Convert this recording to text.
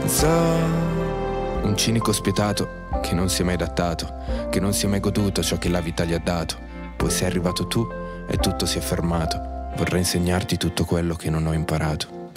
So, un cinico spietato che non si è mai adattato, che non si è mai goduto ciò che la vita gli ha dato. Poi sei arrivato tu e tutto si è fermato. Vorrei insegnarti tutto quello che non ho imparato.